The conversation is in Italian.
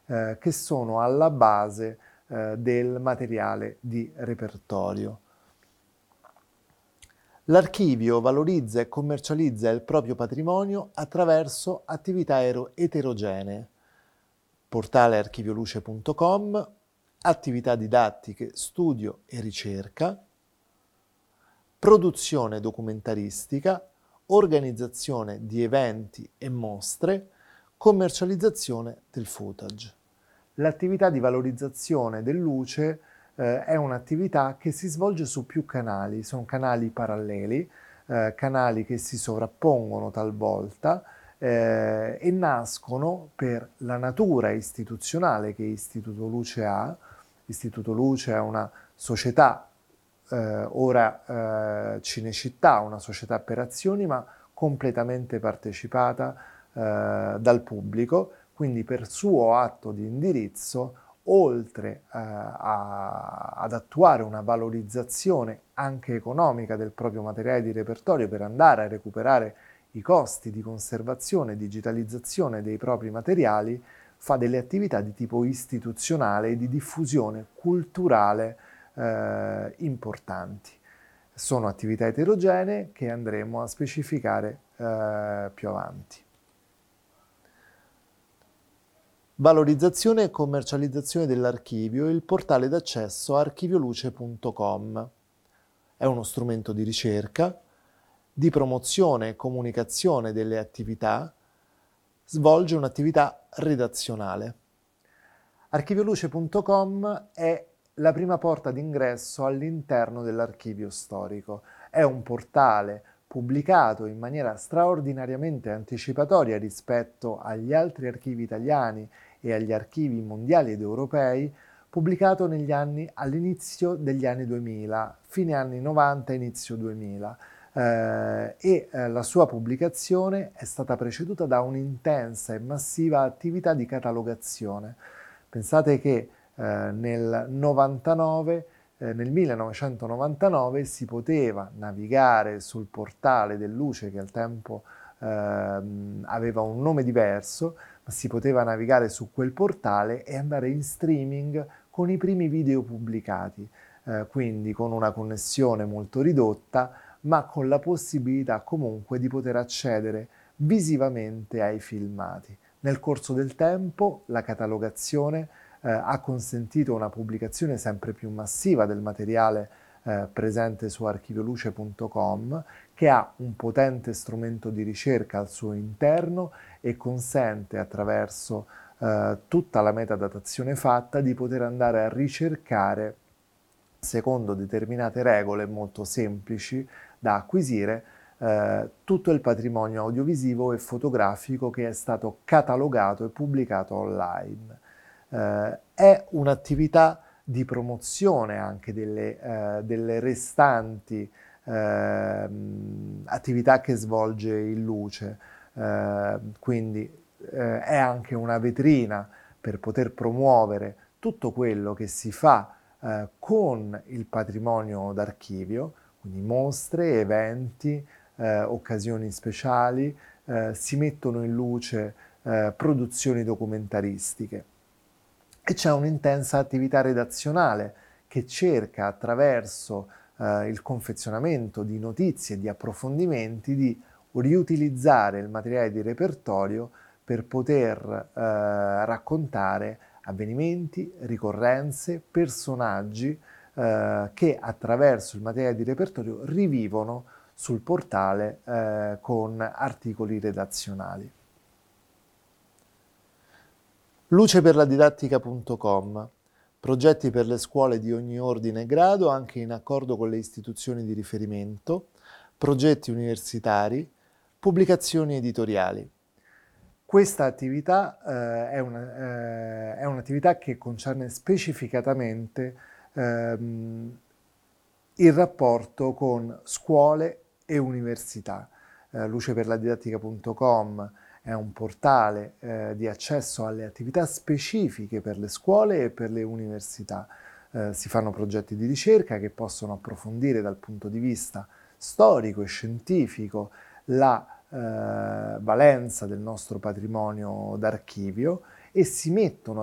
che sono alla base del materiale di repertorio. L'archivio valorizza e commercializza il proprio patrimonio attraverso attività eterogenee. Portale archivioluce.com, attività didattiche, studio e ricerca, produzione documentaristica, organizzazione di eventi e mostre, commercializzazione del footage. L'attività di valorizzazione del luce è un'attività che si svolge su più canali, sono canali paralleli, canali che si sovrappongono talvolta e nascono per la natura istituzionale che Istituto Luce ha. Istituto Luce è una società, ora Cinecittà, una società per azioni, ma completamente partecipata dal pubblico, quindi per suo atto di indirizzo, oltre ad attuare una valorizzazione anche economica del proprio materiale di repertorio per andare a recuperare i costi di conservazione e digitalizzazione dei propri materiali, fa delle attività di tipo istituzionale e di diffusione culturale importanti. Sono attività eterogenee che andremo a specificare più avanti. Valorizzazione e commercializzazione dell'archivio, il portale d'accesso archivioluce.com. È uno strumento di ricerca, di promozione e comunicazione delle attività, svolge un'attività redazionale. Archivioluce.com è la prima porta d'ingresso all'interno dell'archivio storico. È un portale pubblicato in maniera straordinariamente anticipatoria rispetto agli altri archivi italiani e agli archivi mondiali ed europei, pubblicato all'inizio degli anni 2000, fine anni 90, inizio 2000. La sua pubblicazione è stata preceduta da un'intensa e massiva attività di catalogazione. Pensate che nel 1999 si poteva navigare sul portale del Luce, che al tempo aveva un nome diverso, ma si poteva navigare su quel portale e andare in streaming con i primi video pubblicati, quindi con una connessione molto ridotta, ma con la possibilità comunque di poter accedere visivamente ai filmati. Nel corso del tempo la catalogazione ha consentito una pubblicazione sempre più massiva del materiale presente su archivioluce.com, che ha un potente strumento di ricerca al suo interno e consente, attraverso tutta la metadatazione fatta, di poter andare a ricercare, secondo determinate regole molto semplici da acquisire, tutto il patrimonio audiovisivo e fotografico che è stato catalogato e pubblicato online. È un'attività di promozione anche delle restanti attività che svolge il Luce, quindi è anche una vetrina per poter promuovere tutto quello che si fa con il patrimonio d'archivio, quindi mostre, eventi, occasioni speciali, si mettono in luce produzioni documentaristiche. E c'è un'intensa attività redazionale che cerca, attraverso il confezionamento di notizie e di approfondimenti, di riutilizzare il materiale di repertorio per poter raccontare avvenimenti, ricorrenze, personaggi che attraverso il materiale di repertorio rivivono sul portale con articoli redazionali. Luceperladidattica.com. Progetti per le scuole di ogni ordine e grado, anche in accordo con le istituzioni di riferimento, progetti universitari, pubblicazioni editoriali. Questa attività è un'attività che concerne specificatamente il rapporto con scuole e università. Luceperladidattica.com è un portale di accesso alle attività specifiche per le scuole e per le università. Si fanno progetti di ricerca che possono approfondire dal punto di vista storico e scientifico la valenza del nostro patrimonio d'archivio e si mettono